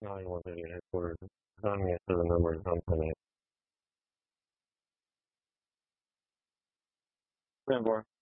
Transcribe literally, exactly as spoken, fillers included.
nine one eight headquarters. Don't answer the numbers on ten. ten four.